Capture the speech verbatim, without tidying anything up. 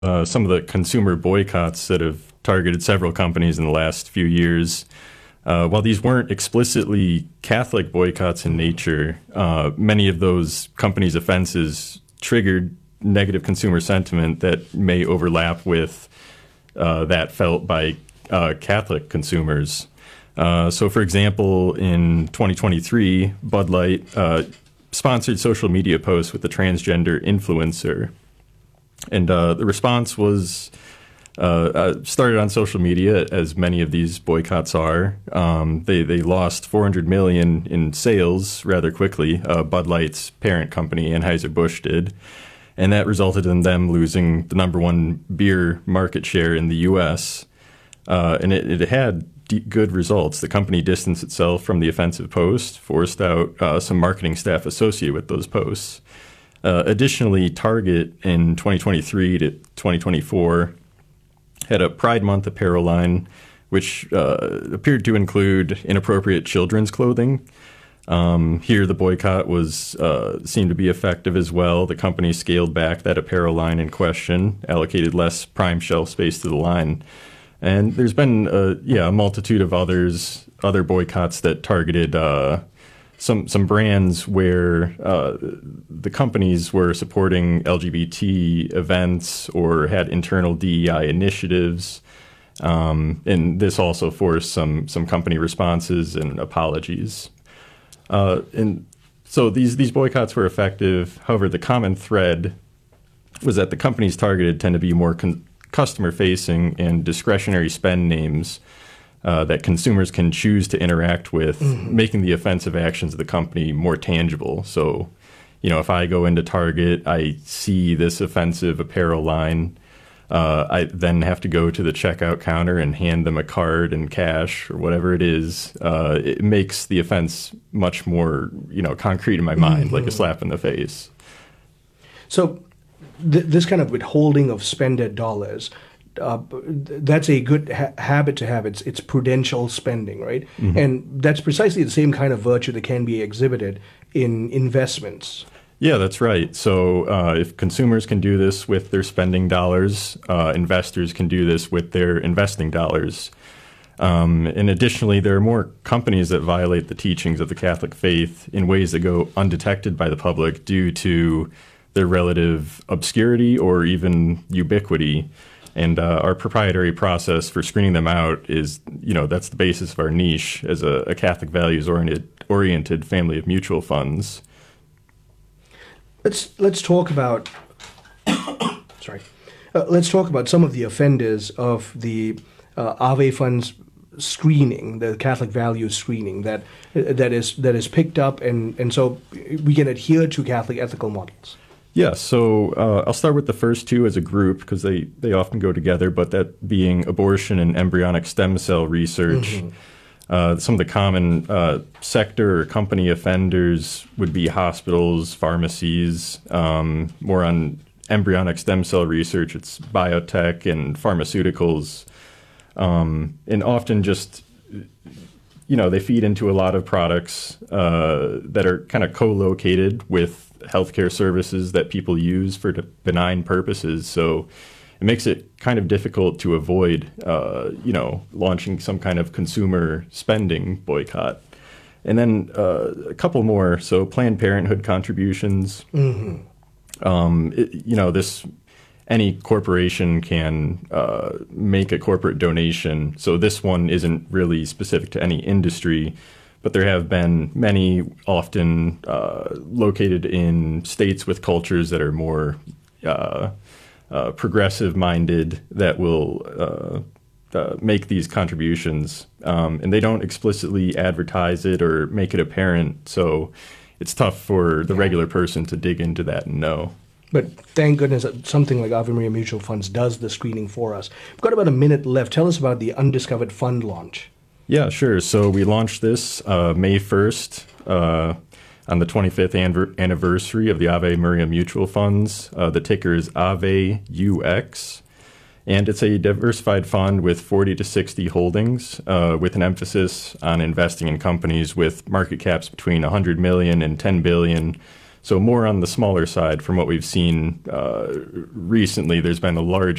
Uh, some of the consumer boycotts that have targeted several companies in the last few years, uh, while these weren't explicitly Catholic boycotts in nature, uh, many of those companies' offenses triggered negative consumer sentiment that may overlap with uh, that felt by uh, Catholic consumers. Uh, so, for example, in twenty twenty-three, Bud Light uh, sponsored social media posts with a transgender influencer. And uh, the response was uh, uh, started on social media, as many of these boycotts are. Um, they they lost four hundred million dollars in sales rather quickly. Uh, Bud Light's parent company, Anheuser-Busch, did. And that resulted in them losing the number one beer market share in the U S. Uh, and it, it had d- good results. The company distanced itself from the offensive post, forced out uh, some marketing staff associated with those posts. Uh, additionally, Target in twenty twenty-three to twenty twenty-four had a Pride Month apparel line, which uh, appeared to include inappropriate children's clothing. Um, here, the boycott was uh, seemed to be effective as well. The company scaled back that apparel line in question, allocated less prime shelf space to the line, and there's been uh, yeah a multitude of others other boycotts that targeted. Uh, Some some brands where uh, the companies were supporting L G B T events or had internal D E I initiatives, um, and this also forced some some company responses and apologies. Uh, and so these these boycotts were effective. However, the common thread was that the companies targeted tend to be more con- customer facing and discretionary spend names. Uh, that consumers can choose to interact with, mm-hmm. making the offensive actions of the company more tangible. So, you know, if I go into Target, I see this offensive apparel line, uh, I then have to go to the checkout counter and hand them a card and cash or whatever it is. Uh, it makes the offense much more, you know, concrete in my mind, mm-hmm. like a slap in the face. So th- this kind of withholding of spended dollars, Uh, that's a good ha- habit to have. It's it's prudential spending, right? Mm-hmm. And that's precisely the same kind of virtue that can be exhibited in investments. Yeah, that's right. So uh, if consumers can do this with their spending dollars, uh, investors can do this with their investing dollars. Um, and additionally, there are more companies that violate the teachings of the Catholic faith in ways that go undetected by the public due to their relative obscurity or even ubiquity. And uh, our proprietary process for screening them out is, you know, that's the basis of our niche as a, a Catholic values-oriented oriented family of mutual funds. Let's let's talk about sorry. Uh, let's talk about some of the offenders of the uh, Ave Funds screening, the Catholic values screening that that is that is picked up, and and so we can adhere to Catholic ethical models. Yeah, so uh, I'll start with the first two as a group because they, they often go together, but that being abortion and embryonic stem cell research. Mm-hmm. Uh, some of the common uh, sector or company offenders would be hospitals, pharmacies. Um, more on embryonic stem cell research, it's biotech and pharmaceuticals. Um, and often just, you know, they feed into a lot of products uh, that are kind of co-located with healthcare services that people use for benign purposes. So it makes it kind of difficult to avoid, uh, you know, launching some kind of consumer spending boycott. And then uh, a couple more. So Planned Parenthood contributions. Mm-hmm. Um, it, you know, this any corporation can uh, make a corporate donation. So this one isn't really specific to any industry. But there have been many, often uh, located in states with cultures that are more uh, uh, progressive-minded, that will uh, uh, make these contributions. Um, and they don't explicitly advertise it or make it apparent, so it's tough for the yeah. regular person to dig into that and know. But thank goodness that something like Ave Maria Mutual Funds does the screening for us. We've got about a minute left. Tell us about the Undiscovered Fund launch. Yeah, sure. So we launched this uh, May first uh, on the twenty-fifth anver- anniversary of the Ave Maria Mutual Funds. Uh, the ticker is A V E U X, and it's a diversified fund with forty to sixty holdings uh, with an emphasis on investing in companies with market caps between one hundred million dollars and ten billion dollars, So more on the smaller side from what we've seen uh, recently, there's been a large